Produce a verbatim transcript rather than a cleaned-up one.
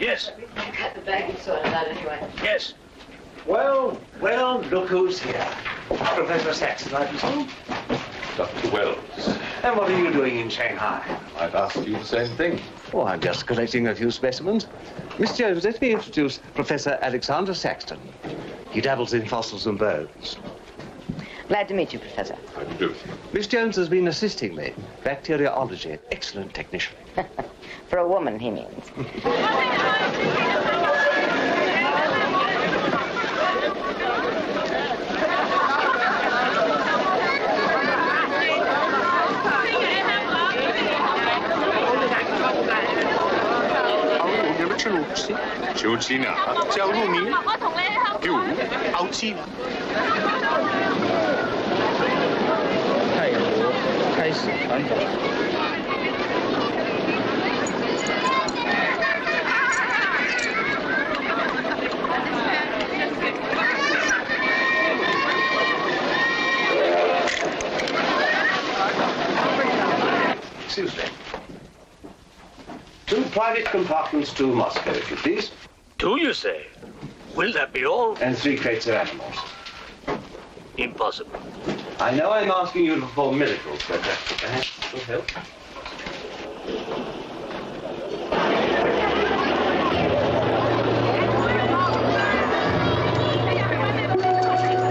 Yes. Cut the baggage sorted out anyway. Yes. Well, well, look who's here. Professor Saxon, I presume. Doctor Wells. And what are you doing in Shanghai? I've asked you the same thing. Oh, I'm just collecting a few specimens. Miss Jones, let me introduce Professor Alexander Saxton. He dabbles in fossils and bones. Glad to meet you, Professor. How do you do? Miss Jones has been assisting me. Bacteriology. Excellent technician. For a woman, he means. 求亲啊，叫入迷，叫熬鸡。 泰国开始传统。 Excuse me. Two private compartments to Moscow, if you please. Two, you say? Will that be all? And three crates of animals. Impossible. I know I'm asking you to perform miracles, but uh, perhaps it will help.